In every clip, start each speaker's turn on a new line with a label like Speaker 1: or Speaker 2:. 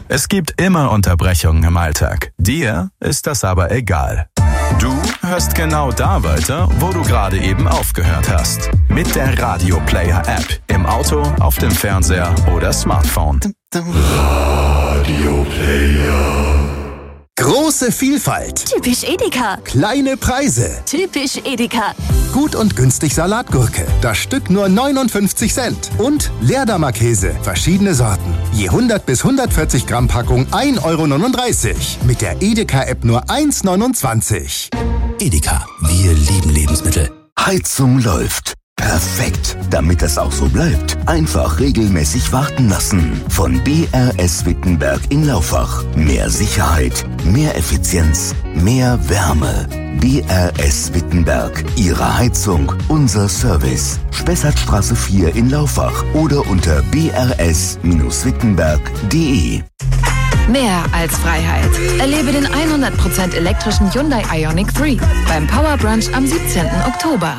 Speaker 1: Es gibt immer Unterbrechungen im Alltag. Dir ist das aber egal. Du hörst genau da weiter, wo du gerade eben aufgehört hast. Mit der Radio Player App. Im Auto, auf dem Fernseher oder Smartphone.
Speaker 2: Radio Player.
Speaker 3: Große Vielfalt.
Speaker 4: Typisch Edeka.
Speaker 3: Kleine Preise.
Speaker 4: Typisch Edeka.
Speaker 3: Gut und günstig Salatgurke. Das Stück nur 59 Cent. Und Leerdammer-Käse. Verschiedene Sorten. Je 100 bis 140 Gramm Packung 1,39 Euro. Mit der Edeka-App nur 1,29 €.
Speaker 5: Edeka, wir lieben Lebensmittel.
Speaker 6: Heizung läuft. Perfekt. Damit es auch so bleibt, einfach regelmäßig warten lassen. Von BRS Wittenberg in Laufach. Mehr Sicherheit, mehr Effizienz, mehr Wärme. BRS Wittenberg. Ihre Heizung, unser Service. Spessartstraße 4 in Laufach oder unter brs-wittenberg.de.
Speaker 7: Mehr als Freiheit. Erlebe den 100% elektrischen Hyundai Ioniq 3 beim Power Brunch am 17. Oktober.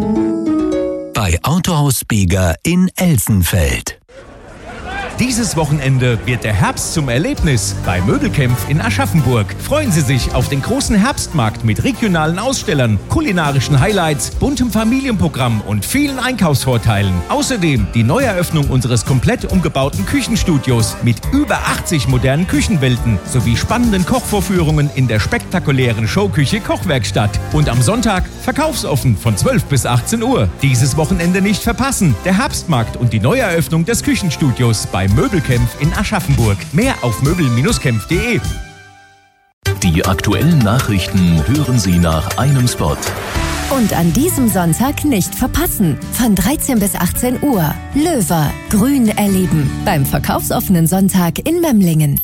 Speaker 5: Bei Autohaus Beger in Elsenfeld.
Speaker 8: Dieses Wochenende wird der Herbst zum Erlebnis bei Möbelkämpf in Aschaffenburg. Freuen Sie sich auf den großen Herbstmarkt mit regionalen Ausstellern, kulinarischen Highlights, buntem Familienprogramm und vielen Einkaufsvorteilen. Außerdem die Neueröffnung unseres komplett umgebauten Küchenstudios mit über 80 modernen Küchenwelten sowie spannenden Kochvorführungen in der spektakulären Showküche Kochwerkstatt. Und am Sonntag verkaufsoffen von 12 bis 18 Uhr. Dieses Wochenende nicht verpassen. Der Herbstmarkt und die Neueröffnung des Küchenstudios bei Möbelkämpf in Aschaffenburg. Mehr auf möbel-kämpf.de.
Speaker 9: Die aktuellen Nachrichten hören Sie nach einem Spot.
Speaker 4: Und an diesem Sonntag nicht verpassen. Von 13 bis 18 Uhr. Löwer. Grün erleben. Beim verkaufsoffenen Sonntag in Memlingen.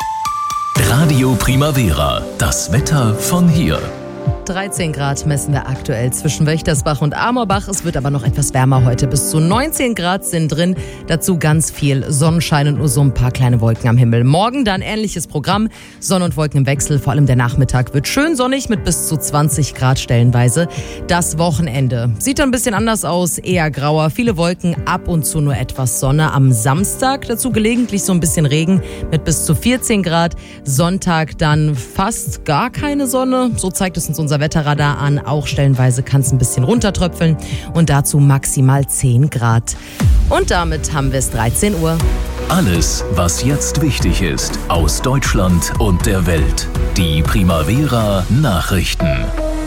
Speaker 9: Radio Primavera. Das Wetter von hier.
Speaker 10: 13 Grad messen wir aktuell zwischen Wächtersbach und Amorbach. Es wird aber noch etwas wärmer heute. Bis zu 19 Grad sind drin. Dazu ganz viel Sonnenschein und nur so ein paar kleine Wolken am Himmel. Morgen dann ähnliches Programm. Sonne und Wolken im Wechsel. Vor allem der Nachmittag wird schön sonnig mit bis zu 20 Grad stellenweise. Das Wochenende sieht dann ein bisschen anders aus. Eher grauer. Viele Wolken, ab und zu nur etwas Sonne. Am Samstag dazu gelegentlich so ein bisschen Regen mit bis zu 14 Grad. Sonntag dann fast gar keine Sonne. So zeigt es uns unser Wetterradar an. Auch stellenweise kann es ein bisschen runtertröpfeln und dazu maximal 10 Grad. Und damit haben wir es 13 Uhr.
Speaker 9: Alles, was jetzt wichtig ist, aus Deutschland und der Welt. Die Primavera Nachrichten.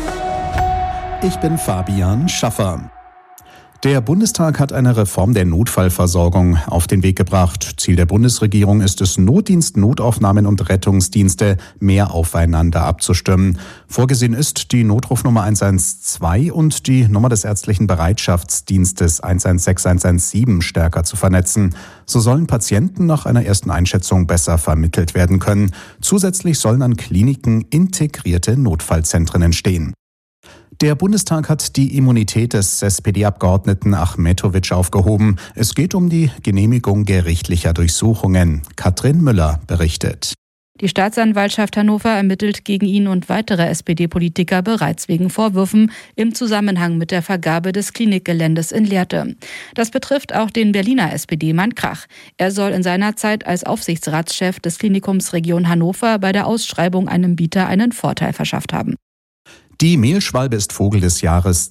Speaker 11: Ich bin Fabian Schaffer. Der Bundestag hat eine Reform der Notfallversorgung auf den Weg gebracht. Ziel der Bundesregierung ist es, Notdienst, Notaufnahmen und Rettungsdienste mehr aufeinander abzustimmen. Vorgesehen ist, die Notrufnummer 112 und die Nummer des ärztlichen Bereitschaftsdienstes 116 117 stärker zu vernetzen. So sollen Patienten nach einer ersten Einschätzung besser vermittelt werden können. Zusätzlich sollen an Kliniken integrierte Notfallzentren entstehen. Der Bundestag hat die Immunität des SPD-Abgeordneten Achmetovic aufgehoben. Es geht um die Genehmigung gerichtlicher Durchsuchungen. Katrin Müller berichtet.
Speaker 12: Die Staatsanwaltschaft Hannover ermittelt gegen ihn und weitere SPD-Politiker bereits wegen Vorwürfen im Zusammenhang mit der Vergabe des Klinikgeländes in Lehrte. Das betrifft auch den Berliner SPD-Mann Krach. Er soll in seiner Zeit als Aufsichtsratschef des Klinikums Region Hannover bei der Ausschreibung einem Bieter einen Vorteil verschafft haben.
Speaker 11: Die Mehlschwalbe ist Vogel des Jahres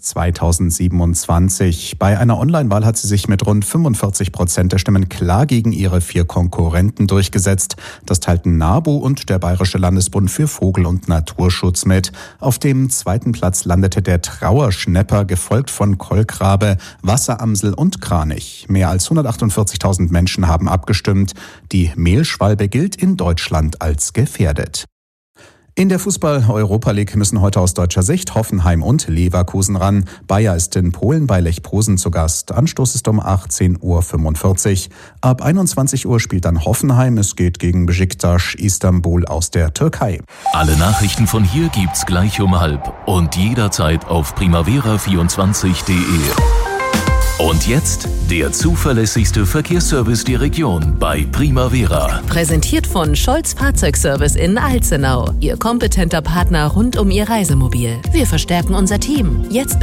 Speaker 11: 2027. Bei einer Online-Wahl hat sie sich mit rund 45% der Stimmen klar gegen ihre 4 Konkurrenten durchgesetzt. Das teilten NABU und der Bayerische Landesbund für Vogel- und Naturschutz mit. Auf dem 2. Platz landete der Trauerschnepper, gefolgt von Kolkrabe, Wasseramsel und Kranich. Mehr als 148.000 Menschen haben abgestimmt. Die Mehlschwalbe gilt in Deutschland als gefährdet. In der Fußball-Europa League müssen heute aus deutscher Sicht Hoffenheim und Leverkusen ran. Bayer ist in Polen bei Lech Posen zu Gast. Anstoß ist um 18:45 Uhr. Ab 21 Uhr spielt dann Hoffenheim. Es geht gegen Beşiktaş Istanbul aus der Türkei.
Speaker 9: Alle Nachrichten von hier gibt's gleich um 12:30 und jederzeit auf primavera24.de. Und jetzt der zuverlässigste Verkehrsservice der Region bei Primavera.
Speaker 13: Präsentiert von Scholz Fahrzeugservice in Alzenau. Ihr kompetenter Partner rund um Ihr Reisemobil. Wir verstärken unser Team. Jetzt